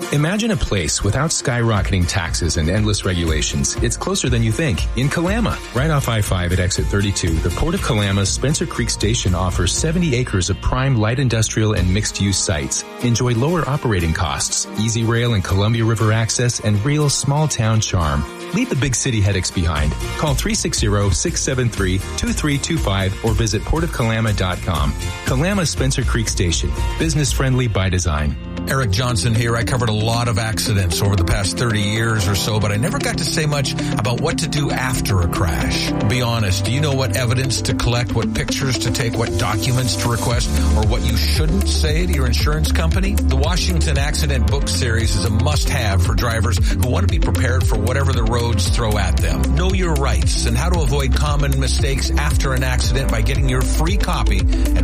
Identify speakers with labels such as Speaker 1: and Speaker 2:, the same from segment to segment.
Speaker 1: Imagine a place without skyrocketing taxes and endless regulations. It's closer than you think. In Kalama, right off I-5 at exit 32, the Port of Kalama's Spencer Creek Station offers 70 acres of prime light industrial and mixed-use sites. Enjoy lower operating costs, easy rail and Columbia River access, and real small-town charm. Leave the big city headaches behind. Call 360-673-2325 or visit portofkalama.com. Kalama Spencer Creek Station. Business friendly by design.
Speaker 2: Eric Johnson here. I covered a lot of accidents over the past 30 years or so, but I never got to say much about what to do after a crash. Be honest, do you know what evidence to collect, what pictures to take, what documents to request, or what you shouldn't say to your insurance company? The Washington Accident Book Series is a must-have for drivers who want to be prepared for whatever the roads throw at them. Know your rights and how to avoid common mistakes after an accident by getting your free copy at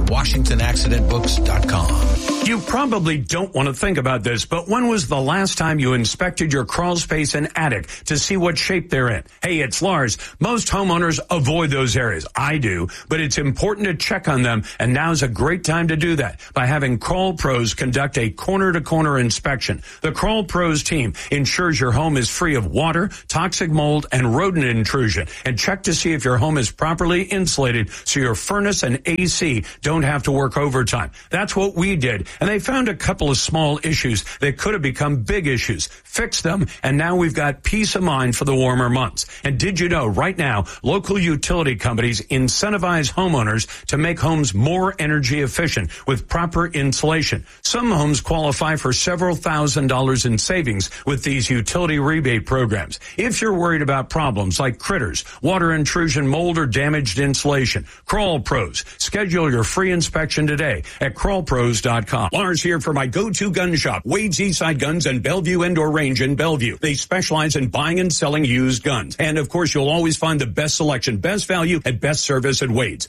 Speaker 2: WashingtonAccidentBooks.com.
Speaker 3: You probably don't want to think about this, but when was the last time you inspected your crawl space and attic to see what shape they're in? Hey, it's Lars. Most homeowners avoid those areas. I do, but it's important to check on them, and now's a great time to do that by having Crawl Pros conduct a corner-to-corner inspection. The Crawl Pros team ensures your home is free of water, toxic mold, and rodent intrusion, and check to see if your home is properly insulated so your furnace and AC don't have to work overtime. That's what we did, and they found a couple of small issues that could have become big issues. Fixed them, and now we've got peace of mind for the warmer months. And did you know right now, local utility companies incentivize homeowners to make homes more energy efficient with proper insulation. Some homes qualify for several $1,000s in savings with these utility rebate programs. If you're worried about problems like critters, water intrusion, mold, or damaged insulation, Crawl Pros. Schedule your free inspection today at crawlpros.com. Lars here for my go-to gun shop, Wade's Eastside Guns and Bellevue Indoor Range in Bellevue. They specialize in buying and selling used guns. And of course, you'll always find the best selection, best value, and best service at Wade's.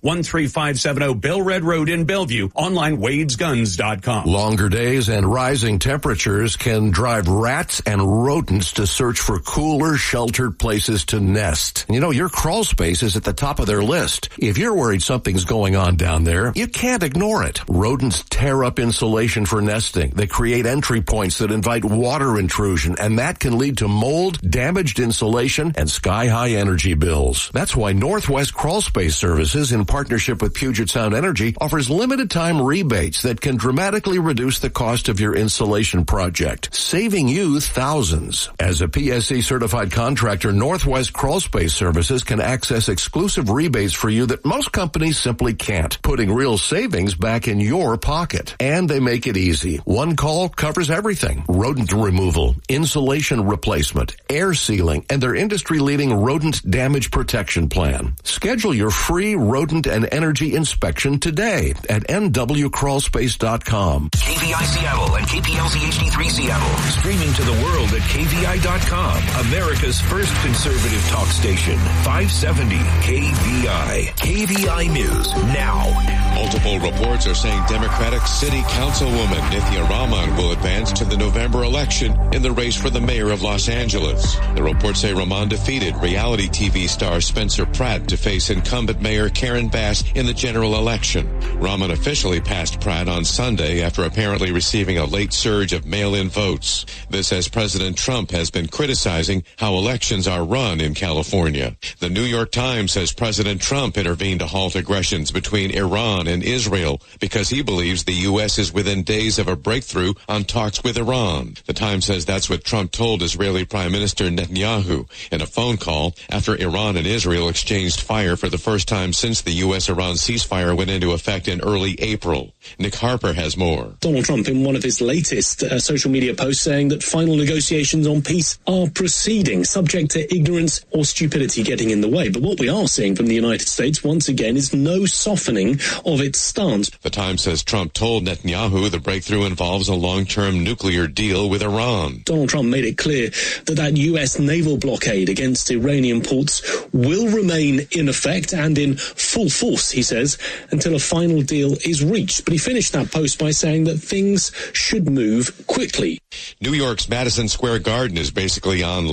Speaker 3: 13570 Bell Red Road in Bellevue. Online, wadesguns.com.
Speaker 4: Longer days and rising temperatures can drive rats and rodents to search for cooler, sheltered places to nest. And you know, your crawl space is at the top of their list. If you're worried something's going on down there, you can't ignore it. Rodents tear up insulation for nesting. They create entry points that invite water intrusion, and that can lead to mold, damaged insulation, and sky-high energy bills. That's why Northwest Crawl Space Services, in partnership with Puget Sound Energy, offers limited-time rebates that can dramatically reduce the cost of your insulation project, saving you thousands. As a PSC-certified contractor, Northwest Crawl Space Services can access exclusive rebates for you that most companies simply can't, putting real savings back in your pocket. And they make it easy. One call covers everything. Rodent removal, insulation replacement, air sealing, and their industry-leading rodent damage protection plan. Schedule your free rodent and energy inspection today at nwcrawlspace.com.
Speaker 5: KVI Seattle and KPLZ HD3 Seattle. Streaming to the world at KVI.com. America's first conservative talk station. 570 KVI. KVI News now.
Speaker 6: Multiple reports are saying Democratic City Councilwoman Nithya Raman will advance to the November election in the race for the mayor of Los Angeles. The reports say Raman defeated reality TV star Spencer Pratt to face incumbent Mayor Karen Bass in the general election. Raman officially passed Pratt on Sunday after apparently receiving a late surge of mail-in votes. This as President Trump has been criticizing how elections are run in California. The New York Times says President Trump intervened to halt aggressions between Iran and Israel because he believes the U.S. is within days of a breakthrough on talks with Iran. The Times says that's what Trump told Israeli Prime Minister Netanyahu in a phone call after Iran and Israel exchanged fire for the first time since the U.S.-Iran ceasefire went into effect in early April. Nick Harper has more.
Speaker 7: Donald Trump in one of his latest social media posts saying that final negotiations on peace are proceeding, subject to ignorance or stupidity getting in the way. But what we are seeing from the United States once again is no softening of its stance.
Speaker 6: The Times says Trump told Netanyahu the breakthrough involves a long-term nuclear deal with Iran.
Speaker 7: Donald Trump made it clear that U.S. naval blockade against Iranian ports will remain in effect and in full force, he says, until a final deal is reached. But he finished that post by saying that things should move quickly.
Speaker 6: New York's Madison Square Garden is basically on lockdown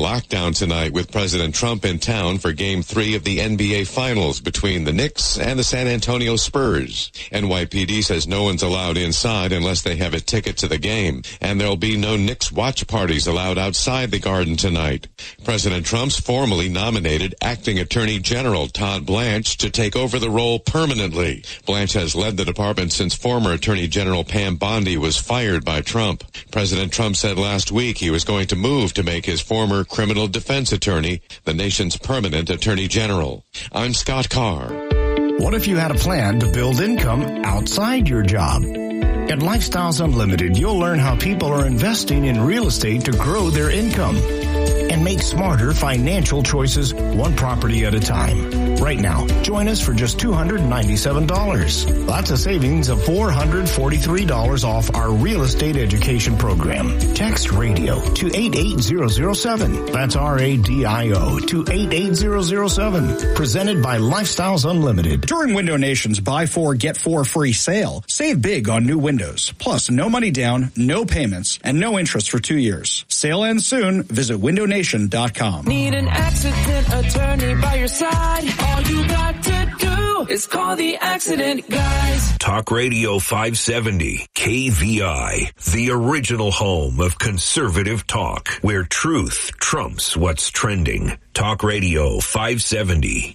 Speaker 6: down tonight with President Trump in town for Game 3 of the NBA Finals between the Knicks and the San Antonio Spurs. NYPD says no one's allowed inside unless they have a ticket to the game, and there'll be no Knicks watch parties allowed outside the Garden tonight. President Trump's formally nominated Acting Attorney General Todd Blanche to take over the role permanently. Blanche has led the department since former Attorney General Pam Bondi was fired by Trump. President Trump said last week he was going to move to make his former criminal defense attorney the nation's permanent attorney general. I'm Scott Carr.
Speaker 8: What if you had a plan to build income outside your job? At Lifestyles Unlimited, you'll learn how people are investing in real estate to grow their income and make smarter financial choices one property at a time. Right now, join us for just $297. That's a savings of $443 off our real estate education program. Text radio to 88007. That's RADIO to 88007. Presented by Lifestyles Unlimited.
Speaker 9: During Window Nation's Buy 4, Get 4 free sale, save big on new windows. Plus, no money down, no payments, and no interest for 2 years. Sale ends soon. Visit windownation.com.
Speaker 10: Need an accident attorney by your side? All you got to do is call the Accident Guys.
Speaker 5: Talk Radio 570, KVI, the original home of conservative talk, where truth trumps what's trending. Talk Radio 570,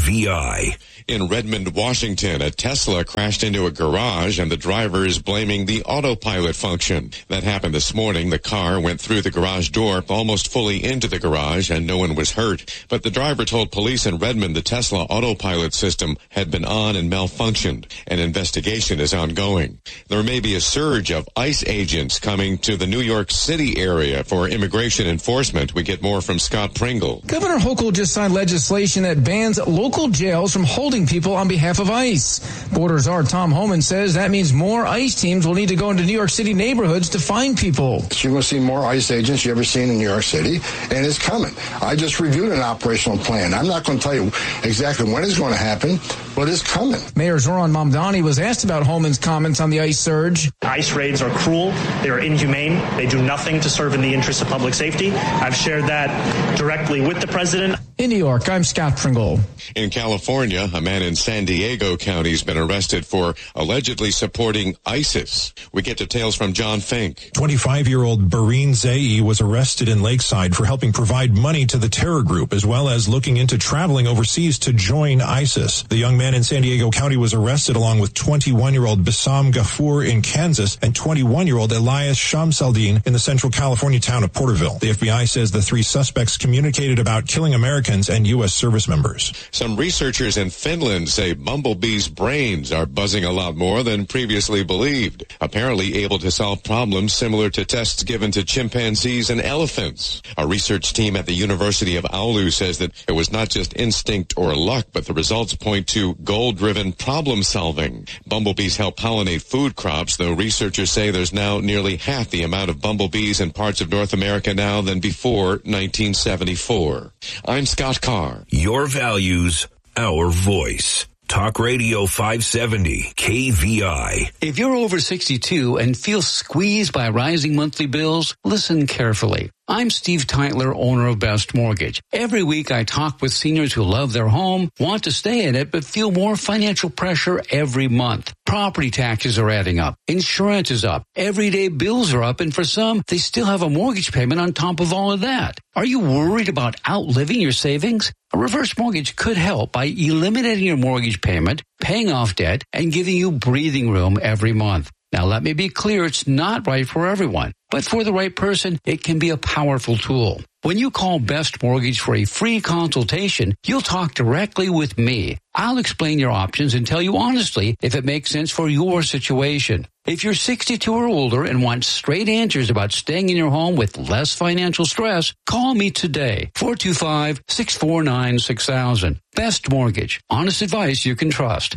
Speaker 5: KVI.
Speaker 6: In Redmond, Washington, a Tesla crashed into a garage and the driver is blaming the autopilot function. That happened this morning. The car went through the garage door, almost fully into the garage, and no one was hurt. But the driver told police in Redmond the Tesla autopilot system had been on and malfunctioned. An investigation is ongoing. There may be a surge of ICE agents coming to the New York City area for immigration enforcement. We get more from Scott Pringle.
Speaker 11: Governor Hochul just signed legislation that bans local jails from holding people on behalf of ICE. Border Czar Tom Homan says that means more ICE teams will need to go into New York City neighborhoods to find people.
Speaker 12: You're going to see more ICE agents you ever seen in New York City, and it's coming. I just reviewed an operational plan. I'm not going to tell you exactly when it's going to happen, but it's coming.
Speaker 11: Mayor Zoran Mamdani was asked about Homan's comments on the ICE surge.
Speaker 13: ICE raids are cruel. They are inhumane. They do nothing to serve in the interest of public safety. I've shared that directly with the president.
Speaker 11: In New York, I'm Scott Pringle.
Speaker 6: In California, a man in San Diego County has been arrested for allegedly supporting ISIS. We get details from John Fink.
Speaker 14: 25-year-old Bareen Zaei was arrested in Lakeside for helping provide money to the terror group, as well as looking into traveling overseas to join ISIS. The young man in San Diego County was arrested along with 21-year-old Bassam Ghafour in Kansas and 21-year-old Elias Shamsaldin in the central California town of Porterville. The FBI says the three suspects communicated about killing Americans and U.S. service members.
Speaker 6: Some researchers in Finland say bumblebees' brains are buzzing a lot more than previously believed, apparently able to solve problems similar to tests given to chimpanzees and elephants. A research team at the University of Oulu says that it was not just instinct or luck, but the results point to goal-driven problem solving. Bumblebees help pollinate food crops, though researchers say there's now nearly half the amount of bumblebees in parts of North America now than before 1974. I'm Scott Carr.
Speaker 5: Your values, our voice. Talk Radio 570, KVI.
Speaker 15: If you're over 62 and feel squeezed by rising monthly bills, listen carefully. I'm Steve Teitler, owner of Best Mortgage. Every week I talk with seniors who love their home, want to stay in it, but feel more financial pressure every month. Property taxes are adding up. Insurance is up. Everyday bills are up, and for some, they still have a mortgage payment on top of all of that. Are you worried about outliving your savings? A reverse mortgage could help by eliminating your mortgage payment, paying off debt, and giving you breathing room every month. Now, let me be clear, it's not right for everyone, but for the right person, it can be a powerful tool. When you call Best Mortgage for a free consultation, you'll talk directly with me. I'll explain your options and tell you honestly if it makes sense for your situation. If you're 62 or older and want straight answers about staying in your home with less financial stress, call me today, 425-649-6000. Best Mortgage, honest advice you can trust,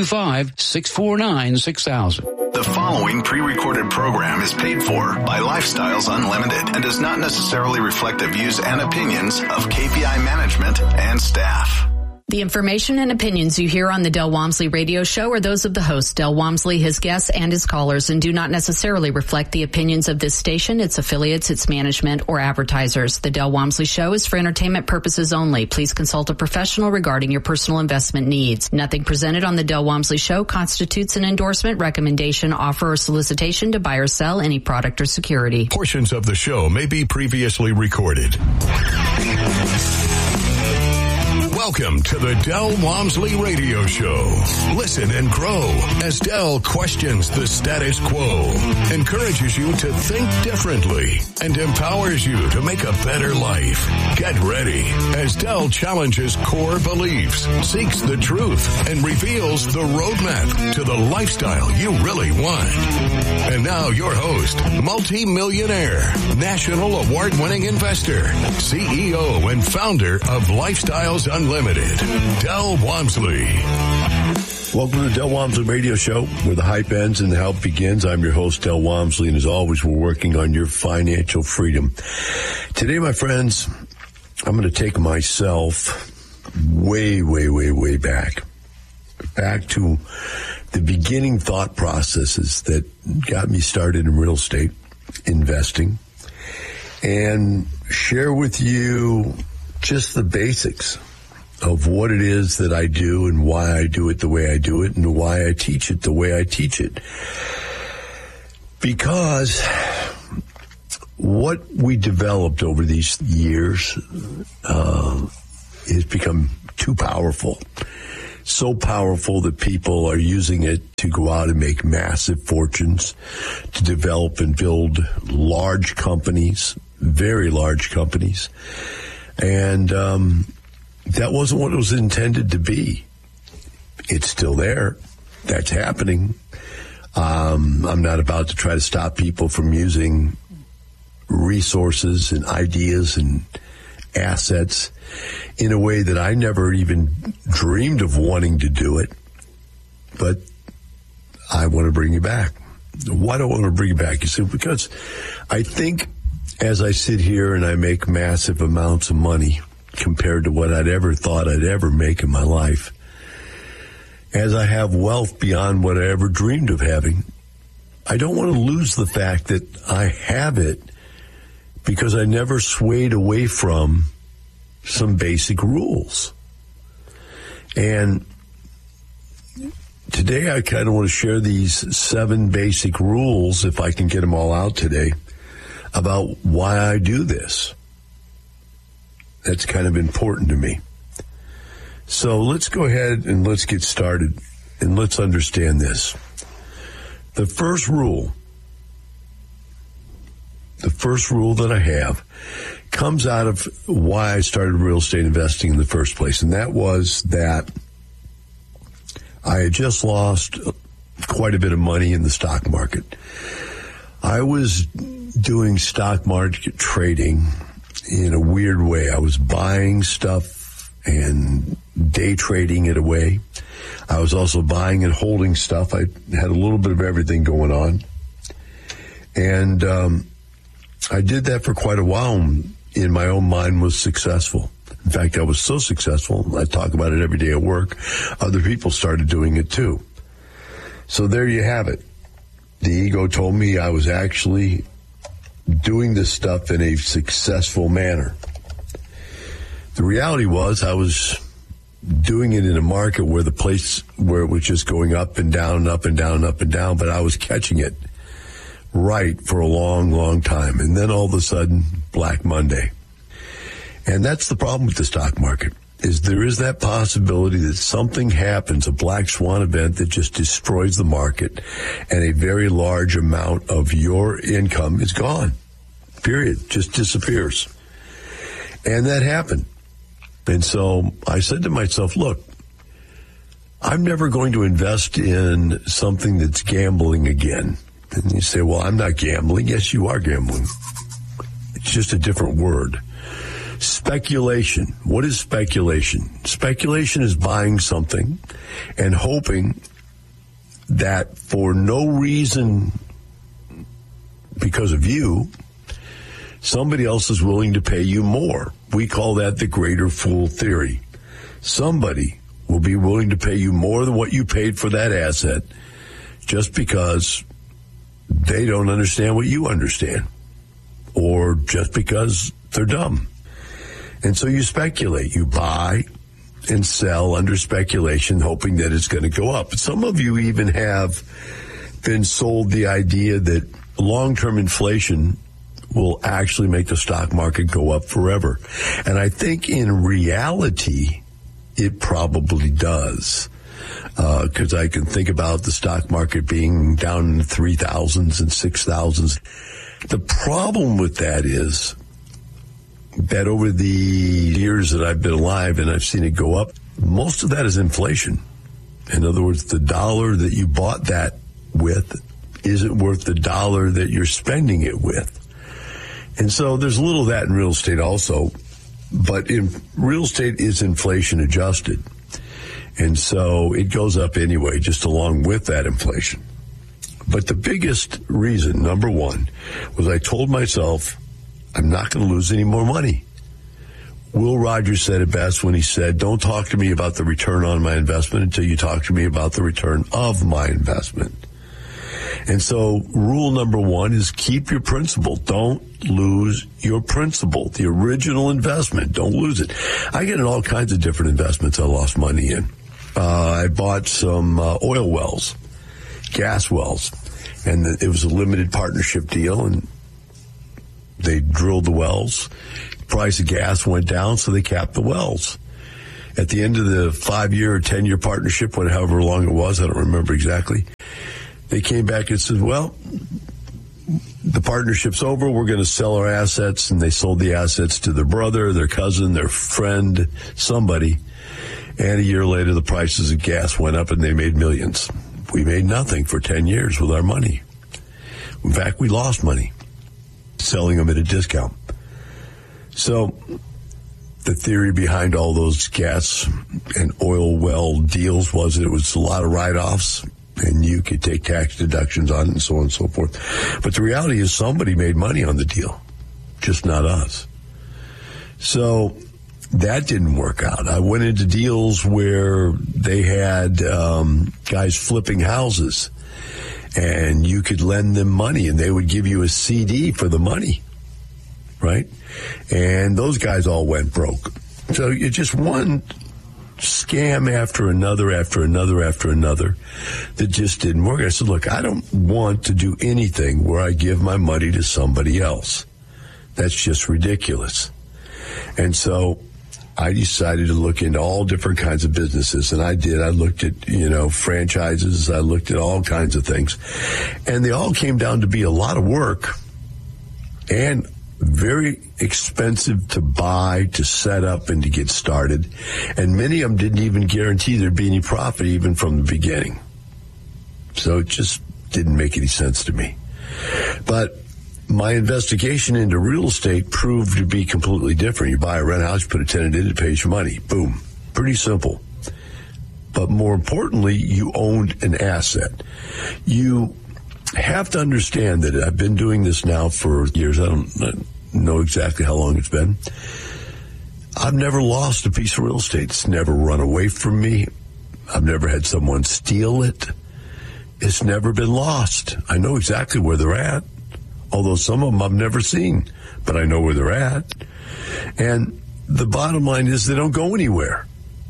Speaker 15: 425-649-6000.
Speaker 16: The following pre-recorded program is paid for by Lifestyles Unlimited and does not necessarily reflect the views and opinions of KPI management and staff.
Speaker 17: The information and opinions you hear on the Del Walmsley Radio Show are those of the host, Del Walmsley, his guests, and his callers, and do not necessarily reflect the opinions of this station, its affiliates, its management, or advertisers. The Del Walmsley Show is for entertainment purposes only. Please consult a professional regarding your personal investment needs. Nothing presented on the Del Walmsley Show constitutes an endorsement, recommendation, offer, or solicitation to buy or sell any product or security.
Speaker 18: Portions of the show may be previously recorded. Welcome to the Del Walmsley Radio Show. Listen and grow as Del questions the status quo, encourages you to think differently, and empowers you to make a better life. Get ready as Del challenges core beliefs, seeks the truth, and reveals the roadmap to the lifestyle you really want. And now your host, multi-millionaire, national award-winning investor, CEO and founder of Lifestyles Unlimited, Del Walmsley.
Speaker 19: Welcome to the Del Walmsley Radio Show, where the hype ends and the help begins. I'm your host, Del Walmsley, and as always, we're working on your financial freedom. Today, my friends, I'm going to take myself way back to the beginning thought processes that got me started in real estate investing, and share with you just the basics of what it is that I do and why I do it the way I do it and why I teach it the way I teach it. Because what we developed over these years has become too powerful. So powerful that people are using it to go out and make massive fortunes, to develop and build large companies, very large companies. And that wasn't what it was intended to be. It's still there. That's happening. I'm not about to try to stop people from using resources and ideas and assets in a way that I never even dreamed of wanting to do it. But I want to bring you back. Why do I want to bring you back? You see, because I think as I sit here and I make massive amounts of money compared to what I'd ever thought I'd ever make in my life, as I have wealth beyond what I ever dreamed of having, I don't want to lose the fact that I have it because I never swayed away from some basic rules. And today I kind of want to share these 7 basic rules, if I can get them all out today, about why I do this. That's kind of important to me. So let's go ahead and let's get started and let's understand this. The first rule that I have comes out of why I started real estate investing in the first place, and that was that I had just lost quite a bit of money in the stock market. I was doing stock market trading in a weird way. I was buying stuff and day trading it away. I was also buying and holding stuff. I had a little bit of everything going on. And I did that for quite a while, and in my own mind was successful. In fact, I was so successful, I talk about it every day at work, other people started doing it too. So there you have it. The ego told me I was actually doing this stuff in a successful manner. The reality was I was doing it in a market where the place where it was just going up and down and up and down and up and down, but I was catching it right for a long time. And then all of a sudden, Black Monday. And that's the problem with the stock market, is there is that possibility that something happens, a black swan event that just destroys the market, and a very large amount of your income is gone. Period. Just disappears. And that happened. And so I said to myself, look, I'm never going to invest in something that's gambling again. And you say, well, I'm not gambling. Yes, you are gambling. It's just a different word. Speculation. What is speculation? Speculation is buying something and hoping that for no reason because of you, somebody else is willing to pay you more. We call that the greater fool theory. somebody will be willing to pay you more than what you paid for that asset just because they don't understand what you understand, or just because they're dumb. And so you speculate. You buy and sell under speculation, hoping that it's going to go up. Some of you even have been sold the idea that long-term inflation will actually make the stock market go up forever. And I think in reality, it probably does. Because I can think about the stock market being down in the 3,000s and 6,000s. The problem with that is that over the years that I've been alive and I've seen it go up, most of that is inflation. In other words, the dollar that you bought that with isn't worth the dollar that you're spending it with. And so there's a little of that in real estate also, but in real estate is inflation adjusted. And so it goes up anyway, just along with that inflation. But the biggest reason, number one, was I told myself, I'm not going to lose any more money. Will Rogers said it best when he said, don't talk to me about the return on my investment until you talk to me about the return of my investment. And so rule number one is keep your principal. Don't lose your principal, the original investment. Don't lose it. I get in all kinds of different investments I lost money in. I bought some oil wells, gas wells, and it was a limited partnership deal, and they drilled the wells. Price of gas went down, so they capped the wells. At the end of the 5-year or 10-year partnership, however long it was, I don't remember exactly, they came back and said, well, the partnership's over. We're going to sell our assets. And they sold the assets to their brother, their cousin, their friend, somebody. And a year later, the prices of gas went up and they made millions. We made nothing for 10 years with our money. In fact, we lost money selling them at a discount. So the theory behind all those gas and oil well deals was that it was a lot of write-offs and you could take tax deductions on it and so on and so forth. But the reality is somebody made money on the deal, just not us. So that didn't work out. I went into deals where they had guys flipping houses, and you could lend them money, and they would give you a CD for the money, right? And those guys all went broke. So you just one scam after another, after another, after another that just didn't work. I said, look, I don't want to do anything where I give my money to somebody else. That's just ridiculous. And so I decided to look into all different kinds of businesses, and I did. I looked at, franchises. I looked at all kinds of things, and they all came down to be a lot of work and very expensive to buy, to set up, and to get started. And many of them didn't even guarantee there'd be any profit even from the beginning. So it just didn't make any sense to me. But my investigation into real estate proved to be completely different. You buy a rent house, you put a tenant in, it pays you money. Boom. Pretty simple. But more importantly, you owned an asset. You have to understand that I've been doing this now for years. I don't know exactly how long it's been. I've never lost a piece of real estate. It's never run away from me. I've never had someone steal it. It's never been lost. I know exactly where they're at. Although some of them I've never seen, but I know where they're at. And the bottom line is they don't go anywhere.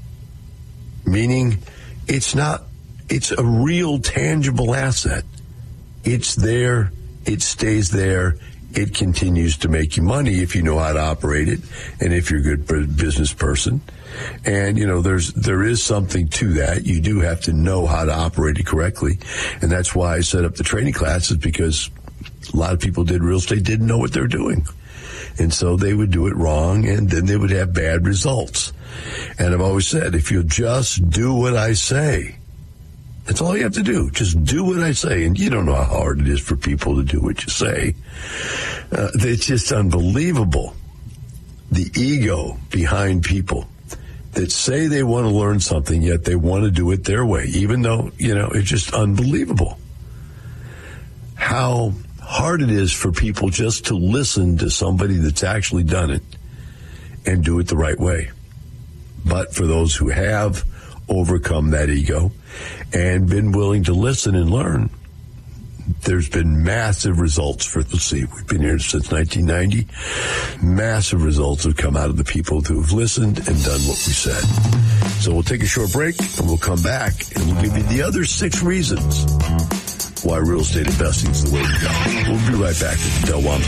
Speaker 19: Meaning it's a real tangible asset. It's there. It stays there. It continues to make you money if you know how to operate it and if you're a good business person. And, there is something to that. You do have to know how to operate it correctly. And that's why I set up the training classes, because a lot of people did real estate, didn't know what they're doing. And so they would do it wrong, and then they would have bad results. And I've always said, if you'll just do what I say, that's all you have to do. Just do what I say. And you don't know how hard it is for people to do what you say. It's just unbelievable, the ego behind people that say they want to learn something, yet they want to do it their way, even though, it's just unbelievable how hard it is for people just to listen to somebody that's actually done it and do it the right way. But for those who have overcome that ego and been willing to listen and learn, there's been massive results for the sea. We've been here since 1990. Massive results have come out of the people who have listened and done what we said. So we'll take a short break and we'll come back and we'll give you the other 6 reasons why real estate investing is the way to go. We'll be right back at the Del Walmsley